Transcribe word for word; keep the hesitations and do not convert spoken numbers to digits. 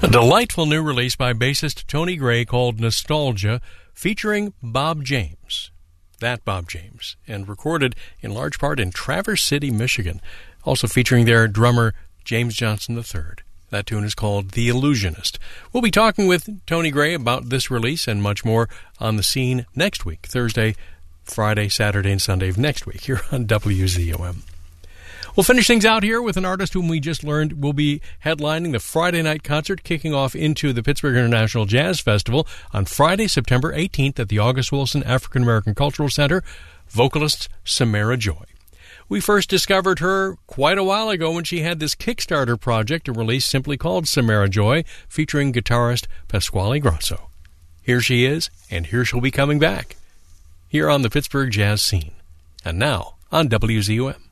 A delightful new release by bassist Tony Gray called Nostalgia, featuring Bob James. That Bob James, and recorded in large part in Traverse City, Michigan. Also featuring their drummer James Johnson the third. That tune is called The Illusionist. We'll be talking with Tony Gray about this release and much more on The Scene next week, Thursday, Friday, Saturday, and Sunday of next week here on W Z O M. We'll finish things out here with an artist whom we just learned will be headlining the Friday night concert kicking off into the Pittsburgh International Jazz Festival on Friday, September eighteenth at the August Wilson African American Cultural Center, vocalist Samara Joy. We first discovered her quite a while ago when she had this Kickstarter project, a release simply called Samara Joy, featuring guitarist Pasquale Grosso. Here she is, and here she'll be coming back, here on the Pittsburgh Jazz Scene. And now, on W Z O M.